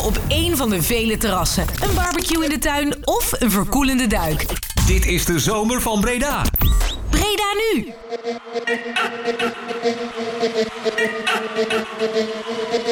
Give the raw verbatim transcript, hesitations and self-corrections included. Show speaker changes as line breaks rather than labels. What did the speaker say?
op één van de vele terrassen. Een barbecue in de tuin of een verkoelende duik.
Dit is de zomer van Breda.
Breda nu!